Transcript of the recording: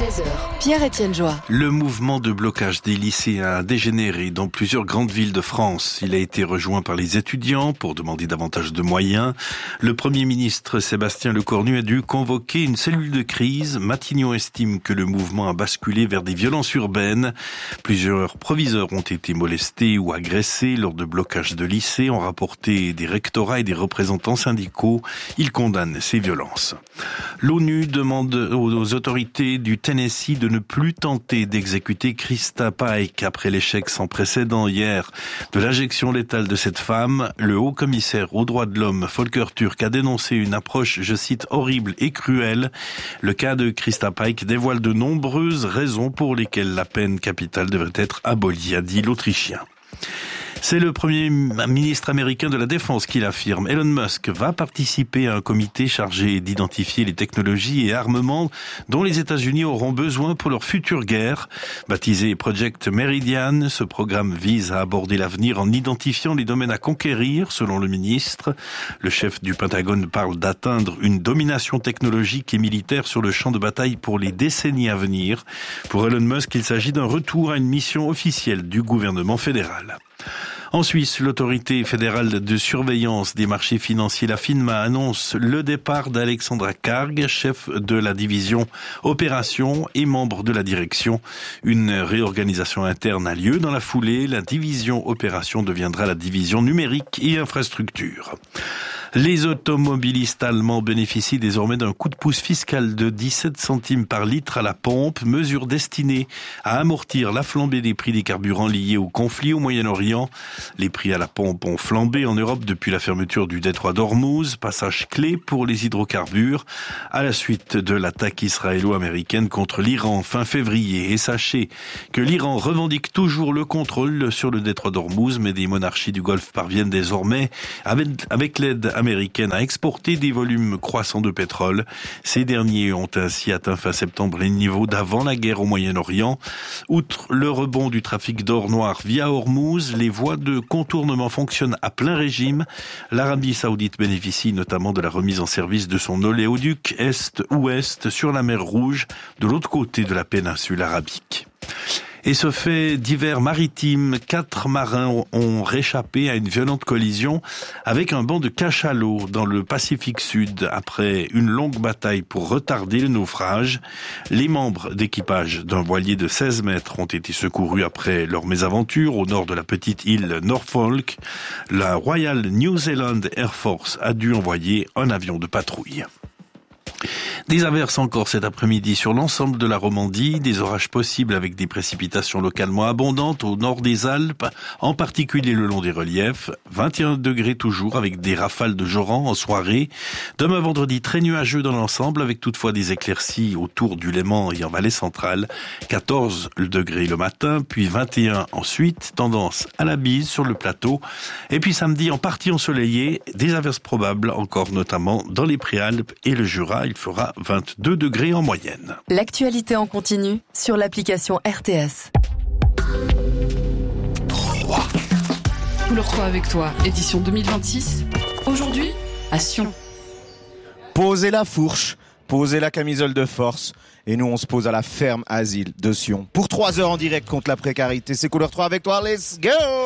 16h, Pierre-Étienne Joie. Le mouvement de blocage des lycées a dégénéré dans plusieurs grandes villes de France. Il a été rejoint par les étudiants pour demander davantage de moyens. Le Premier ministre Sébastien Lecornu a dû convoquer une cellule de crise. Matignon estime que le mouvement a basculé vers des violences urbaines. Plusieurs proviseurs ont été molestés ou agressés lors de blocages de lycées, ont rapporté des rectorats et des représentants syndicaux. Ils condamnent ces violences. L'ONU demande aux autorités du Tennessee de ne plus tenter d'exécuter Krista Paik après l'échec sans précédent hier de l'injection létale de cette femme. Le haut-commissaire aux droits de l'homme, Volker Turk, a dénoncé une approche, je cite, horrible et cruelle. Le cas de Krista Paik dévoile de nombreuses raisons pour lesquelles la peine capitale devrait être abolie, a dit l'Autrichien. C'est le Premier ministre américain de la Défense qui l'affirme. Elon Musk va participer à un comité chargé d'identifier les technologies et armements dont les États-Unis auront besoin pour leur future guerre. Baptisé Project Meridian, ce programme vise à aborder l'avenir en identifiant les domaines à conquérir, selon le ministre. Le chef du Pentagone parle d'atteindre une domination technologique et militaire sur le champ de bataille pour les décennies à venir. Pour Elon Musk, il s'agit d'un retour à une mission officielle du gouvernement fédéral. En Suisse, l'autorité fédérale de surveillance des marchés financiers, la FINMA, annonce le départ d'Alexandra Karg, chef de la division opération et membre de la direction. Une réorganisation interne a lieu dans la foulée. La division opération deviendra la division numérique et infrastructure. Les automobilistes allemands bénéficient désormais d'un coup de pouce fiscal de 17 centimes par litre à la pompe, mesure destinée à amortir la flambée des prix des carburants liés au conflit au Moyen-Orient. Les prix à la pompe ont flambé en Europe depuis la fermeture du détroit d'Ormuz, passage clé pour les hydrocarbures, à la suite de l'attaque israélo-américaine contre l'Iran fin février. Et sachez que l'Iran revendique toujours le contrôle sur le détroit d'Ormuz, mais des monarchies du Golfe parviennent désormais, avec l'aide américaine, à exporter des volumes croissants de pétrole. Ces derniers ont ainsi atteint fin septembre les niveaux d'avant la guerre au Moyen-Orient. Outre le rebond du trafic d'or noir via Ormuz, les voies de contournement fonctionnent à plein régime. L'Arabie Saoudite bénéficie notamment de la remise en service de son oléoduc Est-Ouest sur la mer Rouge, de l'autre côté de la péninsule arabique. Et ce fait divers maritime, 4 marins ont réchappé à une violente collision avec un banc de cachalots dans le Pacifique Sud après une longue bataille pour retarder le naufrage. Les membres d'équipage d'un voilier de 16 mètres ont été secourus après leur mésaventure au nord de la petite île Norfolk. La Royal New Zealand Air Force a dû envoyer un avion de patrouille. Des averses encore cet après-midi sur l'ensemble de la Romandie, des orages possibles avec des précipitations localement abondantes au nord des Alpes, en particulier le long des reliefs. 21 degrés toujours avec des rafales de joran en soirée. Demain vendredi très nuageux dans l'ensemble avec toutefois des éclaircies autour du Léman et en vallée centrale. 14 degrés le matin, puis 21 ensuite, tendance à la bise sur le plateau. Et puis samedi en partie ensoleillé, des averses probables encore notamment dans les Préalpes et le Jura. Il fera 22 degrés en moyenne. L'actualité en continu sur l'application RTS. Couleur 3 avec toi, édition 2026. Aujourd'hui, à Sion. Posez la fourche, posez la camisole de force. Et nous, on se pose à la ferme asile de Sion. Pour 3 heures en direct contre la précarité. C'est Couleur 3 avec toi, let's go!